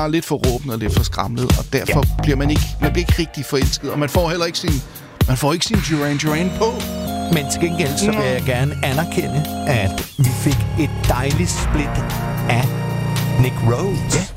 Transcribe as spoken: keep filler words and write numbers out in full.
lidt for råbende og lidt for skramlet, og derfor ja. bliver man ikke, man bliver ikke rigtig forelsket, og man får heller ikke sin, man får ikke sin Duran Duran på. Men til gengæld så vil jeg gerne anerkende, at vi fik et dejligt split af Nick Rhodes. Ja.